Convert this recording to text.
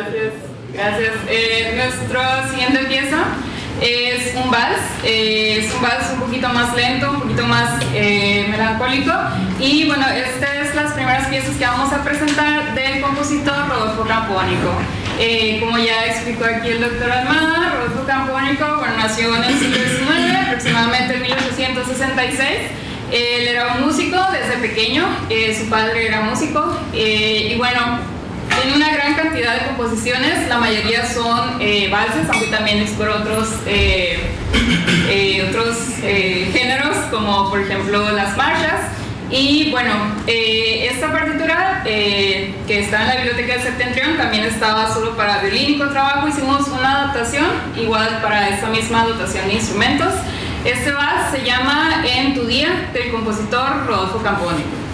Gracias, gracias. Nuestra siguiente pieza es un vals un poquito más lento, un poquito más melancólico. Y bueno, estas son las primeras piezas que vamos a presentar del compositor Rodolfo Campónico. Como ya explicó aquí el doctor Almada, Rodolfo Campónico, bueno, nació en el siglo XIX, aproximadamente en 1866. Él era un músico desde pequeño, su padre era músico, y bueno, tiene una gran cantidad de composiciones, la mayoría son valses, aunque también explora otros géneros, como por ejemplo las marchas. Y bueno, esta partitura que está en la biblioteca del Septentrión también estaba solo para violín y contrabajo. Hicimos una adaptación igual para esa misma dotación de instrumentos. Este vals se llama En tu día, del compositor Rodolfo Campónico.